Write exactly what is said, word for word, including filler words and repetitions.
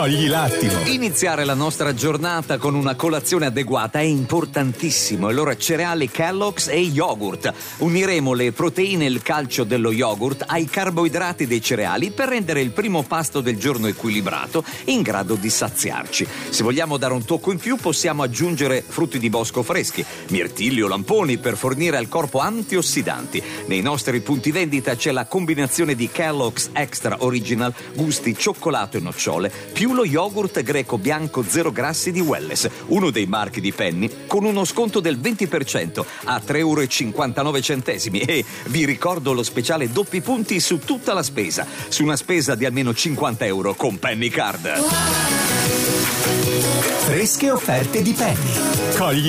cogli l'attimo. Iniziare la nostra giornata con una colazione adeguata è importantissimo. Allora cereali Kellogg's e yogurt. Uniremo le proteine e il calcio dello yogurt ai carboidrati dei cereali per rendere il primo pasto del giorno equilibrato, in grado di saziarci. Se vogliamo dare un tocco in più possiamo aggiungere frutti di bosco freschi, mirtilli o lamponi per fornire al corpo antiossidanti. Nei nostri punti vendita c'è la combinazione di Kellogg's Extra Original, gusti cioccolato e nocciole, più lo yogurt greco bianco zero grassi di Welless, uno dei marchi di Penny, con uno sconto del venti per cento a tre euro e cinquantanove centesimi. E vi ricordo lo speciale doppi punti su tutta la spesa, su una spesa di almeno cinquanta euro con Penny Card. Fresche offerte di Penny. Cogli